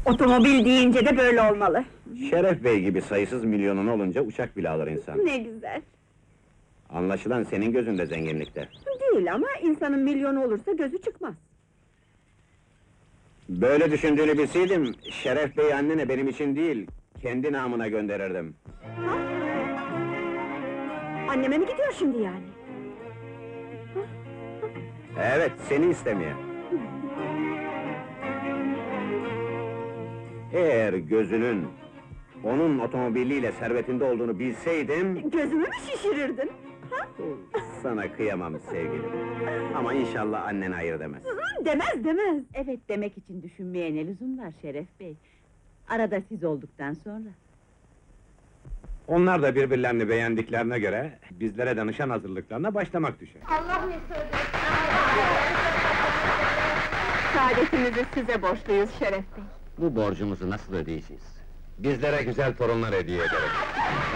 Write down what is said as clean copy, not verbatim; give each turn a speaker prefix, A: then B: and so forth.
A: Otomobil deyince de böyle olmalı.
B: Şeref Bey gibi sayısız milyonun olunca uçak bile alır insan.
A: Ne güzel.
B: Anlaşılan senin gözünde zenginlikte.
A: Değil ama insanın milyonu olursa gözü çıkmaz.
B: Böyle düşündüğünü bilseydim, Şeref Bey annene benim için değil, kendi namına gönderirdim.
A: Anneme mi gidiyor şimdi yani?
B: Evet, seni istemeye. Eğer gözünün, onun otomobiliyle servetinde olduğunu bilseydim...
A: Gözümü mü şişirirdin? Ha?
B: Sana kıyamam sevgilim. Ama inşallah annen hayır demez.
A: Demez demez.
C: Evet demek için düşünmeye ne lüzum var Şeref Bey? Arada siz olduktan sonra.
B: Onlar da birbirlerini beğendiklerine göre, bizlere danışan hazırlıklarına başlamak düşer.
A: Saadetimizi size borçluyuz Şeref Bey.
B: Bu borcumuzu nasıl ödeyeceğiz? Bizlere güzel torunlar hediye ederek.